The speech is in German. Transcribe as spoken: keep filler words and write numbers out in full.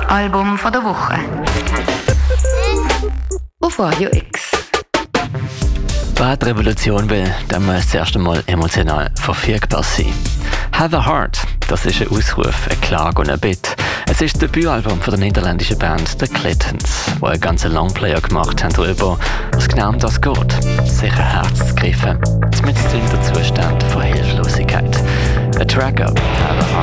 Album von der Woche. Auf Radio X. Wer die Revolution will, der muss zuerst einmal emotional verfügbar sein. «Have a Heart», das ist ein Ausruf, eine Klage und ein Bitt. Es ist das Debütalbum von der niederländischen Band The Clintons, die einen ganzen Longplayer gemacht haben darüber, was genau um das geht. Sich ein Herz zu greifen, mitten in der Zustand von Hilflosigkeit. A Track-Up, «Have a Heart».